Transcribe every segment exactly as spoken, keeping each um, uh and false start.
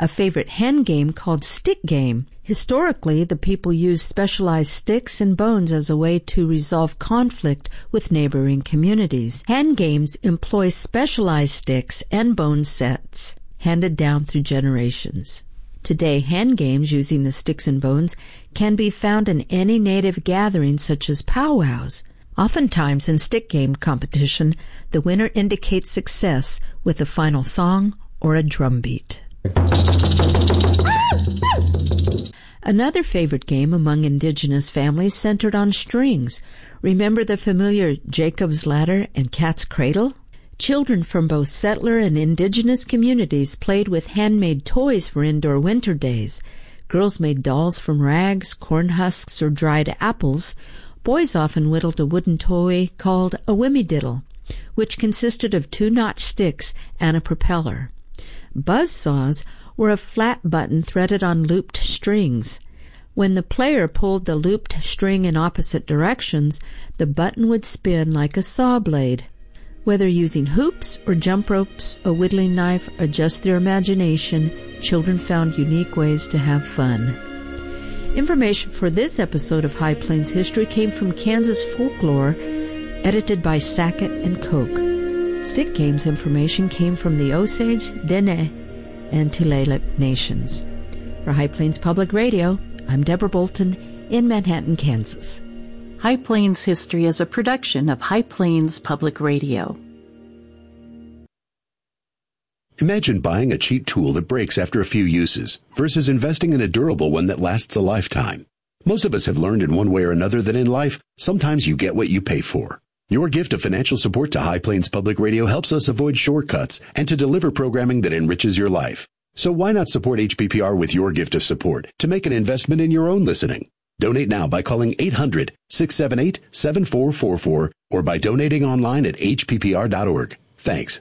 a favorite hand game called stick game. Historically, the people used specialized sticks and bones as a way to resolve conflict with neighboring communities. Hand games employ specialized sticks and bone sets handed down through generations. Today, hand games using the sticks and bones can be found in any native gathering such as powwows. Oftentimes in stick game competition, the winner indicates success with a final song or a drum beat. Another favorite game among indigenous families centered on strings. Remember the familiar Jacob's Ladder and Cat's Cradle? Children from both settler and indigenous communities played with handmade toys for indoor winter days. Girls made dolls from rags, corn husks, or dried apples. Boys often whittled a wooden toy called a wimmy-diddle, which consisted of two notched sticks and a propeller. Buzz saws were a flat button threaded on looped strings. When the player pulled the looped string in opposite directions, the button would spin like a saw blade. Whether using hoops or jump ropes, a whittling knife, or just their imagination, children found unique ways to have fun. Information for this episode of High Plains History came from Kansas Folklore, edited by Sackett and Koch. Stick games information came from the Osage, Dene, and Tulalip nations. For High Plains Public Radio, I'm Deborah Bolton in Manhattan, Kansas. High Plains History is a production of High Plains Public Radio. Imagine buying a cheap tool that breaks after a few uses versus investing in a durable one that lasts a lifetime. Most of us have learned in one way or another that in life, sometimes you get what you pay for. Your gift of financial support to High Plains Public Radio helps us avoid shortcuts and to deliver programming that enriches your life. So why not support H P P R with your gift of support to make an investment in your own listening? Donate now by calling eight hundred, six seven eight, seven four four four or by donating online at h p p r dot org. Thanks.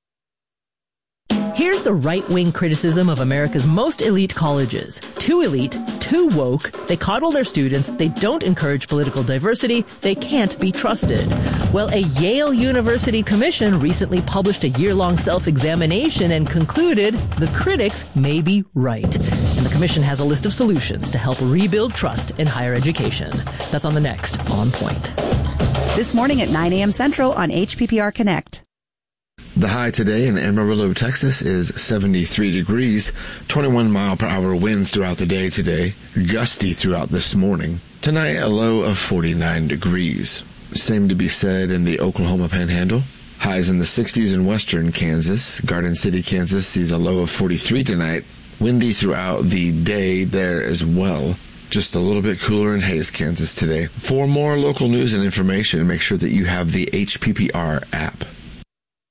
Here's the right-wing criticism of America's most elite colleges. Too elite, too woke, they coddle their students, they don't encourage political diversity, they can't be trusted. Well, a Yale University commission recently published a year-long self-examination and concluded the critics may be right. And the commission has a list of solutions to help rebuild trust in higher education. That's on the next On Point. This morning at nine a.m. Central on H P P R Connect. The high today in Amarillo, Texas is seventy-three degrees, twenty-one mile per hour winds throughout the day today, gusty throughout this morning. Tonight, a low of forty-nine degrees. Same to be said in the Oklahoma Panhandle. Highs in the sixties in western Kansas. Garden City, Kansas sees a low of forty-three tonight. Windy throughout the day there as well. Just a little bit cooler in Hays, Kansas today. For more local news and information, make sure that you have the H P P R app.